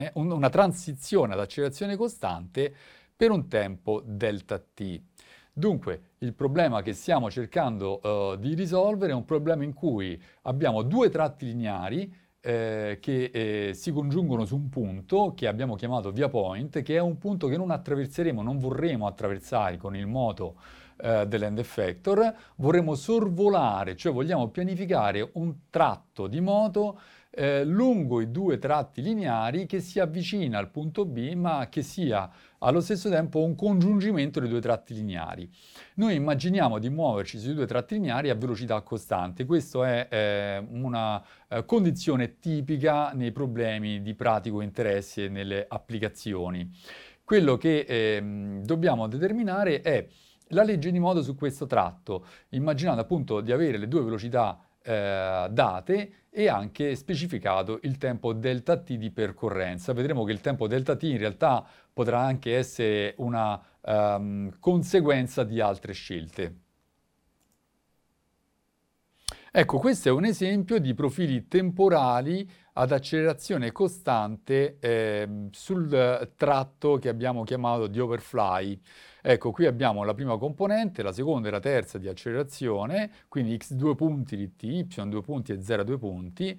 una transizione ad accelerazione costante per un tempo delta t. Dunque, il problema che stiamo cercando di risolvere è un problema in cui abbiamo due tratti lineari che si congiungono su un punto che abbiamo chiamato via point, che è un punto che non attraverseremo, non vorremmo attraversare con il moto dell'end effector, vorremmo sorvolare, cioè vogliamo pianificare un tratto di moto lungo i due tratti lineari che si avvicina al punto B, ma che sia allo stesso tempo un congiungimento dei due tratti lineari. Noi immaginiamo di muoverci sui due tratti lineari a velocità costante. Questa è una condizione tipica nei problemi di pratico interesse e nelle applicazioni. Quello che dobbiamo determinare è la legge di moto su questo tratto, immaginando appunto di avere le due velocità date e anche specificato il tempo delta t di percorrenza. Vedremo che il tempo delta t in realtà potrà anche essere una conseguenza di altre scelte. Ecco, questo è un esempio di profili temporali ad accelerazione costante sul tratto che abbiamo chiamato di overfly. Ecco, qui abbiamo la prima componente, la seconda e la terza di accelerazione, quindi x2 punti di t, y2 punti e 0 2 punti,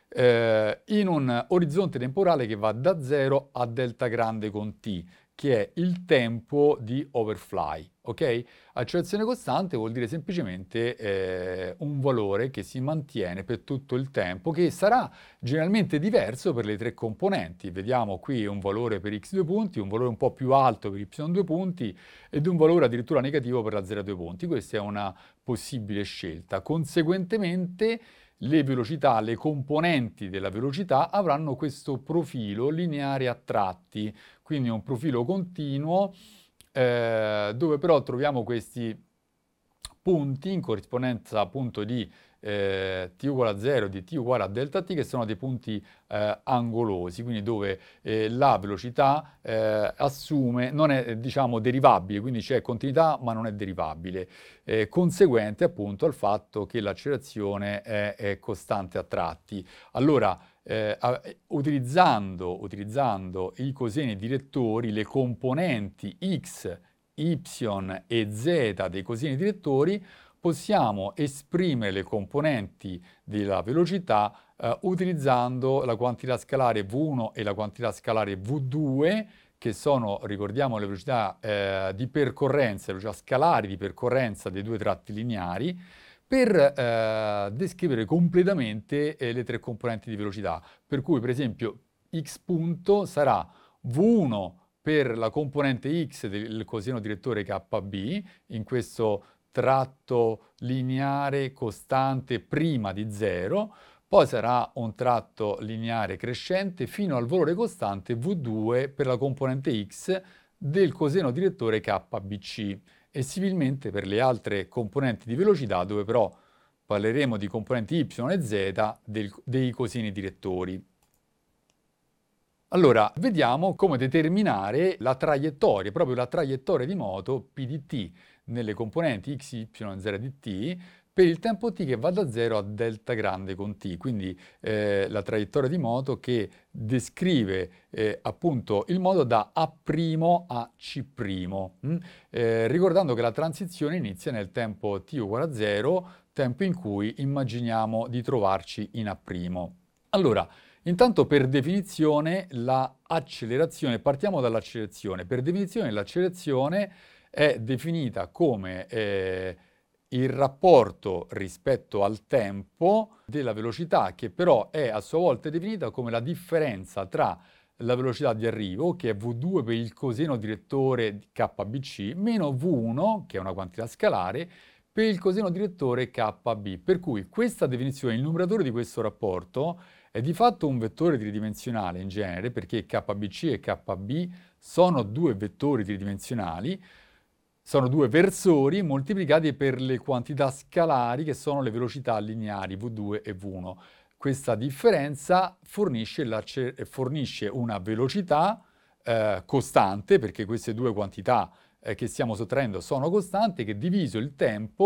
in un orizzonte temporale che va da 0 a delta grande con t, che è il tempo di overfly, ok? Accelerazione costante vuol dire semplicemente un valore che si mantiene per tutto il tempo, che sarà generalmente diverso per le tre componenti. Vediamo qui un valore per x2 punti, un valore un po' più alto per y2 punti ed un valore addirittura negativo per la 0,2 punti. Questa è una possibile scelta. Conseguentemente le velocità, le componenti della velocità avranno questo profilo lineare a tratti, quindi un profilo continuo dove però troviamo questi punti in corrispondenza appunto di t uguale a 0 di t uguale a delta t, che sono dei punti angolosi, quindi dove la velocità assume, non è diciamo derivabile, quindi c'è continuità ma non è derivabile, conseguente appunto al fatto che l'accelerazione è costante a tratti. Allora, utilizzando i coseni direttori, le componenti x, y e z dei coseni direttori, possiamo esprimere le componenti della velocità utilizzando la quantità scalare v1 e la quantità scalare v2, che sono, ricordiamo, le velocità di percorrenza, le velocità scalari di percorrenza dei due tratti lineari, per descrivere completamente le tre componenti di velocità. Per cui, per esempio, x punto sarà v1 per la componente x del coseno direttore KB, in questo tratto lineare costante prima di 0, poi sarà un tratto lineare crescente fino al valore costante v2 per la componente x del coseno direttore KBC, e similmente per le altre componenti di velocità, dove però parleremo di componenti y e z dei coseni direttori. Allora, vediamo come determinare la traiettoria, proprio la traiettoria di moto P di t nelle componenti x, y e z di t per il tempo t che va da 0 a delta grande con t, quindi la traiettoria di moto che descrive appunto il moto da A' a C', ricordando che la transizione inizia nel tempo t uguale a 0, tempo in cui immaginiamo di trovarci in A'. Allora, intanto per definizione l'accelerazione, partiamo dall'accelerazione. Per definizione l'accelerazione è definita come il rapporto rispetto al tempo della velocità, che però è a sua volta definita come la differenza tra la velocità di arrivo, che è v2 per il coseno direttore di KBC, meno v1, che è una quantità scalare, per il coseno direttore KB. Per cui questa definizione, il numeratore di questo rapporto, è di fatto un vettore tridimensionale in genere, perché KBC e KB sono due vettori tridimensionali, sono due versori moltiplicati per le quantità scalari che sono le velocità lineari v2 e v1. Questa differenza fornisce una velocità costante, perché queste due quantità che stiamo sottraendo sono costanti, che diviso il tempo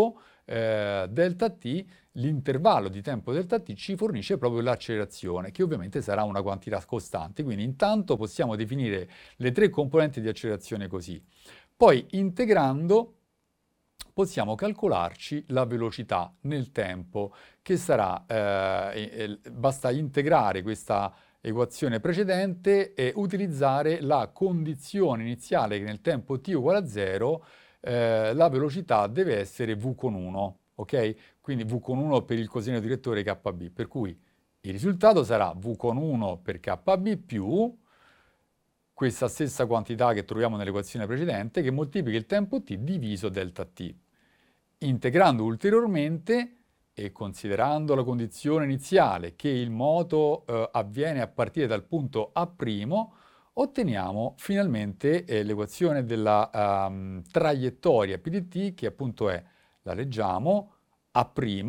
delta t, l'intervallo di tempo delta t ci fornisce proprio l'accelerazione, che ovviamente sarà una quantità costante. Quindi intanto possiamo definire le tre componenti di accelerazione così. Poi integrando possiamo calcolarci la velocità nel tempo, che sarà, basta integrare questa equazione precedente e utilizzare la condizione iniziale che nel tempo t uguale a 0 la velocità deve essere v con 1, ok? Quindi v con 1 per il coseno direttore kb, per cui il risultato sarà v con 1 per kb più questa stessa quantità che troviamo nell'equazione precedente che moltiplica il tempo t diviso delta t. Integrando ulteriormente e considerando la condizione iniziale che il moto avviene a partire dal punto A', otteniamo finalmente l'equazione della traiettoria P di t, che appunto è, la leggiamo, A'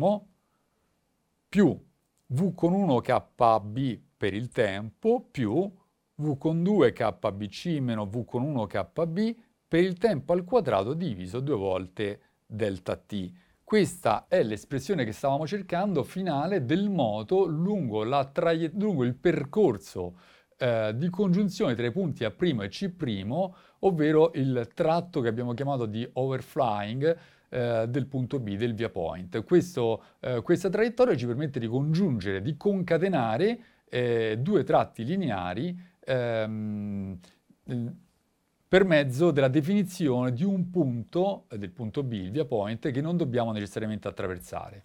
più V con 1 KB per il tempo più V con 2 KBC meno V con 1 KB per il tempo al quadrato diviso 2 volte delta t. Questa è l'espressione che stavamo cercando finale del moto lungo il percorso di congiunzione tra i punti A' e C', ovvero il tratto che abbiamo chiamato di overflying del punto B, del via point. Questa traiettoria ci permette di congiungere, di concatenare due tratti lineari per mezzo della definizione di un punto, del punto B, il via point, che non dobbiamo necessariamente attraversare.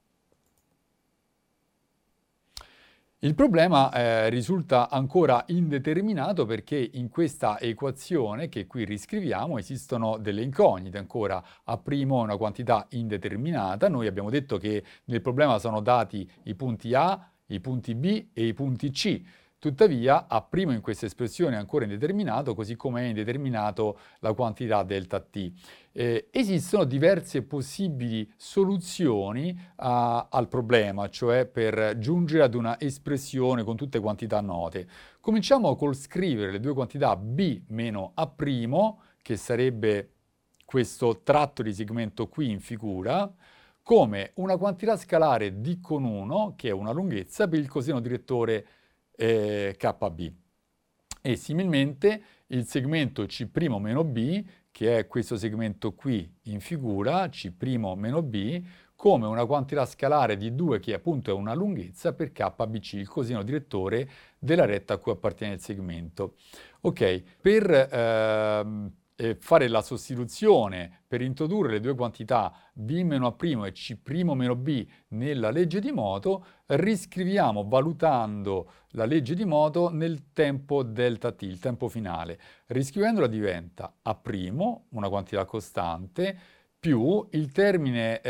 Il problema risulta ancora indeterminato perché in questa equazione che qui riscriviamo esistono delle incognite ancora. A' è una quantità indeterminata. Noi abbiamo detto che nel problema sono dati i punti A, i punti B e i punti C. Tuttavia, A' in questa espressione è ancora indeterminato, così come è indeterminato la quantità delta t. Esistono diverse possibili soluzioni al problema, cioè per giungere ad una espressione con tutte quantità note. Cominciamo col scrivere le due quantità B meno A', che sarebbe questo tratto di segmento qui in figura, come una quantità scalare D con 1, che è una lunghezza, per il coseno direttore KB. E similmente il segmento C' meno B, che è questo segmento qui in figura, C' meno B, come una quantità scalare di 2 che appunto è una lunghezza per KBC, il coseno direttore della retta a cui appartiene il segmento. Ok, per fare la sostituzione, per introdurre le due quantità B meno A' e C' meno B nella legge di moto, riscriviamo valutando la legge di moto nel tempo delta t, il tempo finale. Riscrivendola diventa A', una quantità costante, più il termine,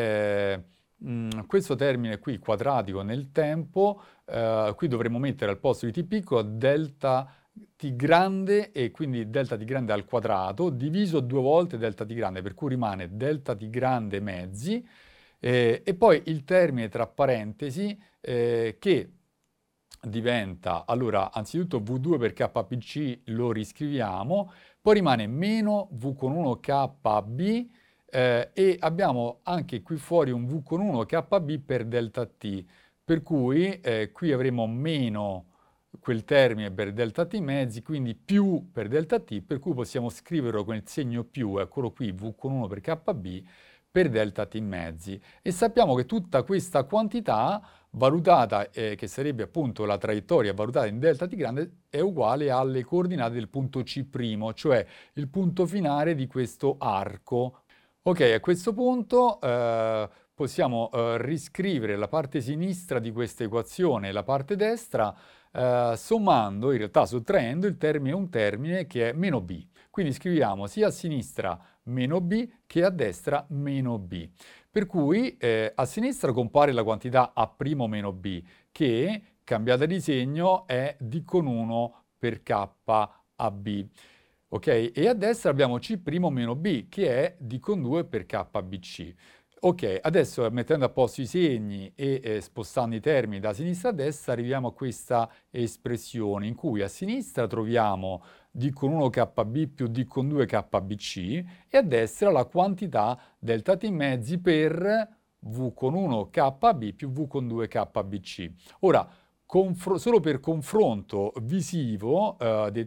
questo termine qui quadratico nel tempo, qui dovremmo mettere al posto di t piccolo delta t grande e quindi delta t grande al quadrato diviso 2 volte delta t grande, per cui rimane delta t grande mezzi e poi il termine tra parentesi che diventa, allora anzitutto V2 per KBC lo riscriviamo, poi rimane meno V con 1 KB e abbiamo anche qui fuori un V con 1 KB per delta t, per cui qui avremo meno quel termine per delta t mezzi, quindi più per delta t, per cui possiamo scriverlo con il segno più, eccolo qui, V con 1 per KB per delta t mezzi. E sappiamo che tutta questa quantità valutata, che sarebbe appunto la traiettoria valutata in delta t grande, è uguale alle coordinate del punto C', cioè il punto finale di questo arco. Ok, a questo punto possiamo riscrivere la parte sinistra di questa equazione e la parte destra sommando, in realtà sottraendo il termine un termine che è meno b. Quindi scriviamo sia a sinistra meno b che a destra meno b. Per cui a sinistra compare la quantità A' meno b, che cambiata di segno è D con 1 per KB. Ok? E a destra abbiamo C' meno b, che è D con 2 per KBC. Ok, adesso mettendo a posto i segni e spostando i termini da sinistra a destra arriviamo a questa espressione in cui a sinistra troviamo D con 1 KB più D con 2 KBC e a destra la quantità delta t mezzi per V con 1 KB più V con 2 KBC. Ora, solo per confronto visivo dei